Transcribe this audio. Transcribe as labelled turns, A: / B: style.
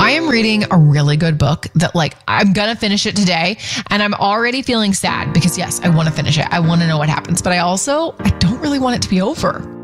A: I am reading a really good book that I'm going to finish it today, and I'm already feeling sad because yes, I want to finish it. I want to know what happens, but I don't really want it to be over.